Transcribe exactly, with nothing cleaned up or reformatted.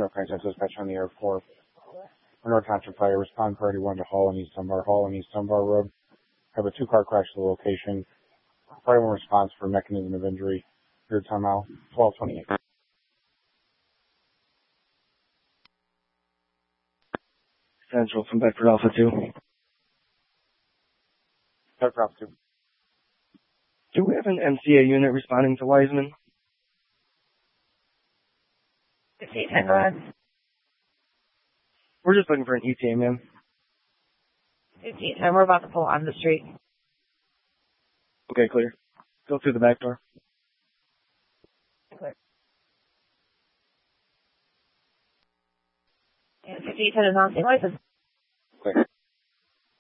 North County Dispatch on the air for North Township Fire. Respond priority one to Hall and East Dunbar. Hall and East Dunbar Road. Have a two-car crash to the location. Priority one response for mechanism of injury. Your time out, twelve twenty-eight. Central from Bedford Alpha two. Bedford Alpha two. Do we have an M C A unit responding to Wiseman? fifteen ten, go ahead. We're just looking for an E T A, ma'am. fifteen ten, we're about to pull on the street. Okay, clear. Go through the back door. Clear. And fifteen ten is on state license. Clear.